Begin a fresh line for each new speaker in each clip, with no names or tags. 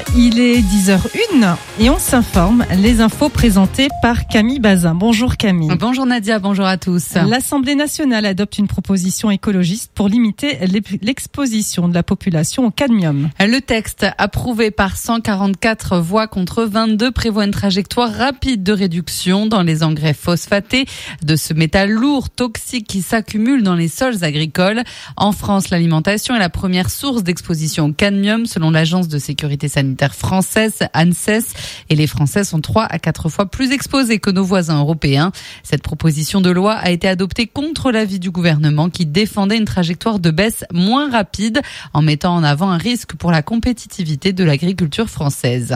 Il est 10h01 et on s'informe. Les infos présentées par Camille Bazin. Bonjour Camille.
Bonjour Nadia, bonjour à tous.
L'Assemblée nationale adopte une proposition écologiste pour limiter l'exposition de la population au cadmium.
Le texte, approuvé par 144 voix contre 22, prévoit une trajectoire rapide de réduction dans les engrais phosphatés de ce métal lourd, toxique qui s'accumule dans les sols agricoles. En France, l'alimentation est la première source d'exposition au cadmium selon l'Agence de sécurité sanitaire française, ANSES, et les Français sont 3 à 4 fois plus exposés que nos voisins européens. Cette proposition de loi a été adoptée contre l'avis du gouvernement qui défendait une trajectoire de baisse moins rapide en mettant en avant un risque pour la compétitivité de l'agriculture française.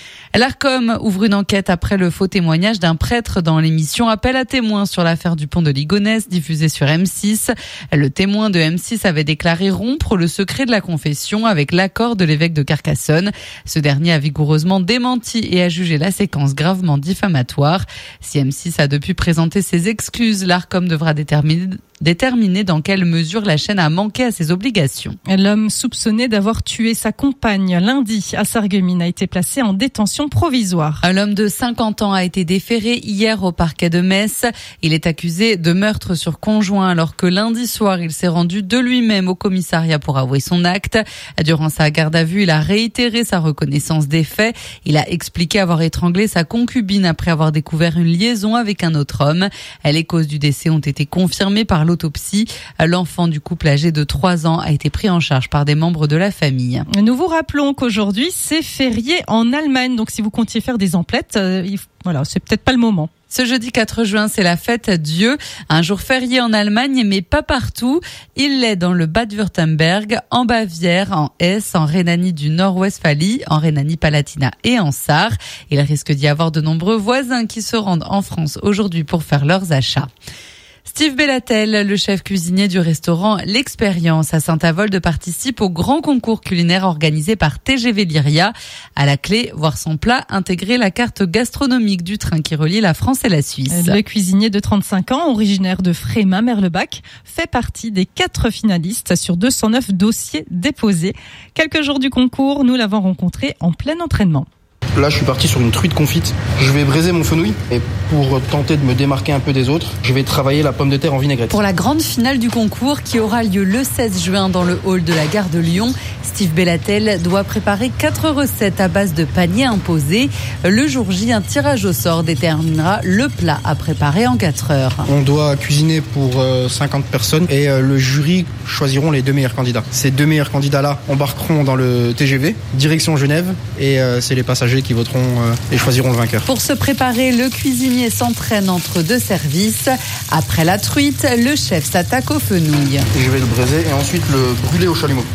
L'Arcom ouvre une enquête après le faux témoignage d'un prêtre dans l'émission Appel à témoins sur l'affaire du pont de Ligonnès diffusée sur M6. Le témoin de M6 avait déclaré rompre le secret de la confession avec l'accord de l'évêque de Carcassonne. Ce dernier a vigoureusement démenti et a jugé la séquence gravement diffamatoire. Si M6 a depuis présenté ses excuses, l'Arcom devra déterminer dans quelle mesure la chaîne a manqué à ses obligations.
L'homme soupçonné d'avoir tué sa compagne lundi à Sarreguemines a été placé en détention provisoire.
L'homme de 50 ans a été déféré hier au parquet de Metz. Il est accusé de meurtre sur conjoint alors que lundi soir, il s'est rendu de lui-même au commissariat pour avouer son acte. Durant sa garde à vue, il a réitéré sa reconnaissance des faits. Il a expliqué avoir étranglé sa concubine après avoir découvert une liaison avec un autre homme. Les causes du décès ont été confirmées par l'autopsie. L'enfant du couple âgé de 3 ans a été pris en charge par des membres de la famille.
Nous vous rappelons qu'aujourd'hui, c'est férié en Allemagne. Donc, si vous comptiez faire des emplettes, voilà, c'est peut-être pas le moment.
Ce jeudi 4 juin, c'est la fête Dieu, un jour férié en Allemagne, mais pas partout. Il l'est dans le Bade-Wurtemberg, en Bavière, en Hesse, en Rhénanie du Nord-Westphalie, en Rhénanie-Palatinat et en Sarre. Il risque d'y avoir de nombreux voisins qui se rendent en France aujourd'hui pour faire leurs achats. Steve Bellatel, le chef cuisinier du restaurant L'Expérience à Saint-Avold, participe au grand concours culinaire organisé par TGV Lyria. À la clé, voir son plat intégrer la carte gastronomique du train qui relie la France et la Suisse.
Le cuisinier de 35 ans, originaire de Frémin-Merlebach, fait partie des 4 finalistes sur 209 dossiers déposés. Quelques jours du concours, nous l'avons rencontré en plein entraînement.
Là, je suis parti sur une truite confite. Je vais braiser mon fenouil et pour tenter de me démarquer un peu des autres, je vais travailler la pomme de terre en vinaigrette.
Pour la grande finale du concours qui aura lieu le 16 juin dans le hall de la gare de Lyon, Steve Bellatel doit préparer 4 recettes à base de paniers imposés. Le jour J, un tirage au sort déterminera le plat à préparer en 4 heures.
On doit cuisiner pour 50 personnes et le jury choisiront les 2 meilleurs candidats. Ces 2 meilleurs candidats-là embarqueront dans le TGV, direction Genève, et c'est les passagers qui voteront et choisiront le vainqueur.
Pour se préparer, le cuisinier s'entraîne entre 2 services. Après la truite, le chef s'attaque aux fenouilles.
Je vais le braiser et ensuite le brûler au chalumeau.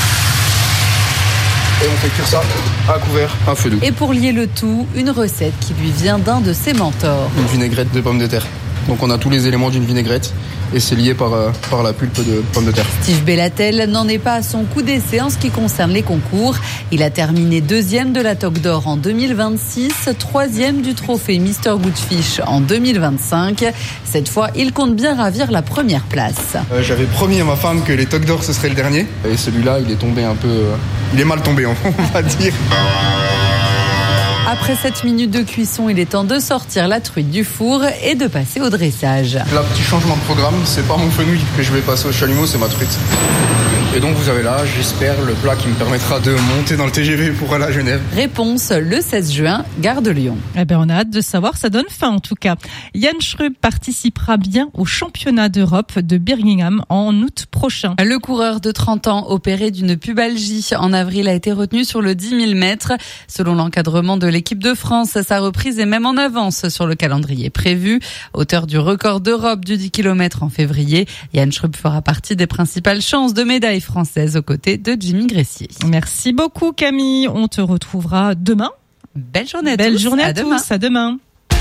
Et on fait cuire ça à couvert, à feu doux.
Et pour lier le tout, une recette qui lui vient d'un de ses mentors.
Une vinaigrette de pommes de terre. Donc on a tous les éléments d'une vinaigrette et c'est lié par la pulpe de pommes de terre.
Steve Bellatel n'en est pas à son coup d'essai en ce qui concerne les concours. Il a terminé 2e de la Toque d'Or en 2026, 3e du trophée Mr Goodfish en 2025. Cette fois, il compte bien ravir la première place.
J'avais promis à ma femme que les Toques d'Or ce serait le dernier. Et celui-là, il est tombé un peu... il est mal tombé, on va dire.
Après 7 minutes de cuisson, il est temps de sortir la truite du four et de passer au dressage.
Là, petit changement de programme, c'est pas mon fenouil que je vais passer au chalumeau, c'est ma truite. Et donc vous avez là, j'espère, le plat qui me permettra de monter dans le TGV pour aller à Genève.
Réponse le 16 juin, gare de Lyon.
Eh ben, on a hâte de savoir, ça donne faim en tout cas. Yann Schrub participera bien au championnat d'Europe de Birmingham en août prochain.
Le coureur de 30 ans opéré d'une pubalgie en avril a été retenu sur le 10 000 mètres. Selon l'encadrement de l'équipe de France, sa reprise est même en avance sur le calendrier prévu. Auteur du record d'Europe du 10 km en février, Yann Schrub fera partie des principales chances de médaille française aux côtés de Jimmy Gressier.
Merci beaucoup Camille, on te retrouvera demain.
Belle journée à tous.
Belle journée à
demain.
tous, à demain.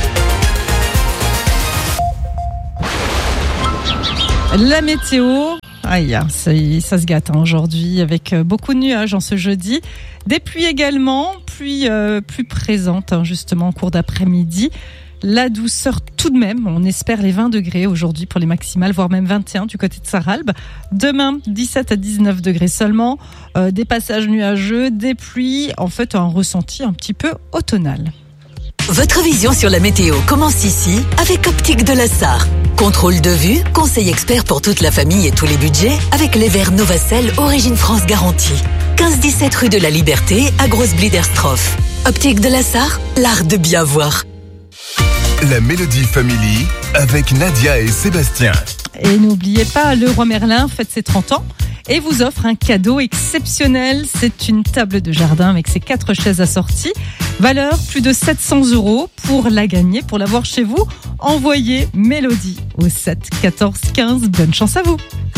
La météo, aïe, ça se gâte aujourd'hui avec beaucoup de nuages en ce jeudi. Des pluies également, pluies plus présentes justement en cours d'après-midi. La douceur tout de même, on espère les 20 degrés aujourd'hui pour les maximales, voire même 21 du côté de Sarralbe. Demain, 17 à 19 degrés seulement, des passages nuageux, des pluies, en fait un ressenti un petit peu automnal.
Votre vision sur la météo commence ici avec Optique de la Sarre. Contrôle de vue, conseil expert pour toute la famille et tous les budgets avec les verres Novacell Origine France garantie. 15-17 rue de la Liberté à Grosse-Bliderstroff. Optique de la Sarre, l'art de bien voir.
La Mélodie Family avec Nadia et Sébastien.
Et n'oubliez pas, le Roi Merlin fête ses 30 ans et vous offre un cadeau exceptionnel. C'est une table de jardin avec ses 4 chaises assorties. Valeur plus de 700 €. Pour la gagner, pour l'avoir chez vous, envoyez Mélodie au 7 14 15. Bonne chance à vous.